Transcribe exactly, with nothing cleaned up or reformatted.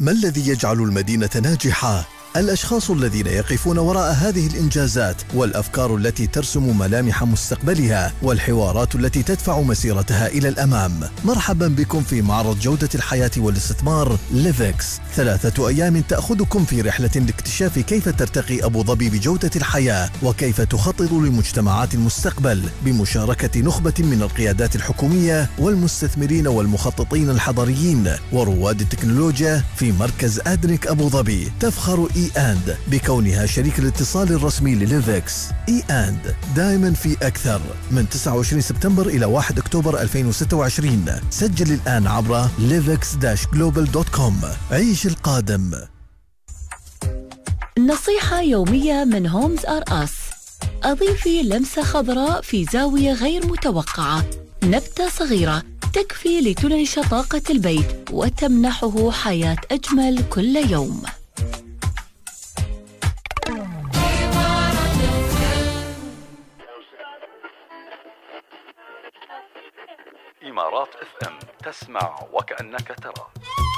ما الذي يجعل المدينة ناجحة؟ الأشخاص الذين يقفون وراء هذه الإنجازات، والأفكار التي ترسم ملامح مستقبلها، والحوارات التي تدفع مسيرتها إلى الأمام. مرحبا بكم في معرض جودة الحياة والاستثمار ليفكس، ثلاثة أيام تأخذكم في رحلة لاكتشاف كيف ترتقي أبو ظبي بجودة الحياة، وكيف تخطط لمجتمعات المستقبل بمشاركة نخبة من القيادات الحكومية والمستثمرين والمخططين الحضريين ورواد التكنولوجيا في مركز أدريك أبو ظبي. تفخر إي آند بكونها شريك الاتصال الرسمي لليفكس. إي آند دائما في أكثر. من تسعة وعشرين سبتمبر إلى واحد أكتوبر ألفين وستة وعشرين. سجل الآن عبر ليفكس جلوبال دوت كوم. عيش القادم. نصيحة يومية من هومز آر أس. أضيفي لمسة خضراء في زاوية غير متوقعة. نبتة صغيرة تكفي لتنعش طاقة البيت وتمنحه حياة أجمل كل يوم. إمارات اف ام، تسمع وكأنك ترى.